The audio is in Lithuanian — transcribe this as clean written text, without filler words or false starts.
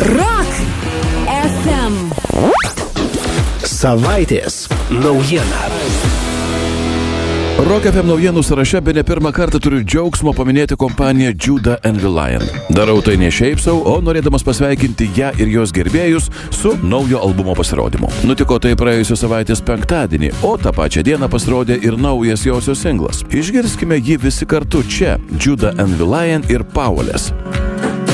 Rock FM. Savaitės naujiena. Rock FM naujienų sąraše bene pirmą kartą turiu džiaugsmo paminėti kompaniją Judah and the Lion. Darau tai ne šiaip sau, o norėdamas pasveikinti ją ir jos gerbėjus su naujo albumo pasirodymu. Nutiko tai praėjusios savaitės penktadienį, o tą pačią dieną pasirodė ir naujas josios singlas. Išgirskime jį visi kartu čia, Judah and the Lion ir Powerless.